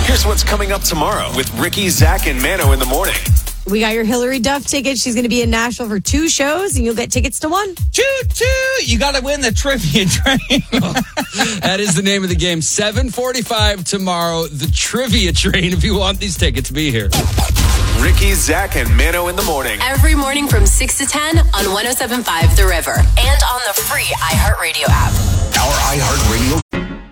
Here's what's coming up tomorrow with Ricky, Zach, and Mano in the morning. We got your Hillary Duff tickets. She's going to be in Nashville for 2 shows, and you'll get tickets to 1. Choo-choo! You got to win the trivia train. That is the name of the game. 7:45 tomorrow, the trivia train. If you want these tickets, be here. Ricky, Zach, and Mano in the morning. Every morning from 6 to 10 on 107.5 The River. And on the free iHeartRadio app. Our iHeartRadio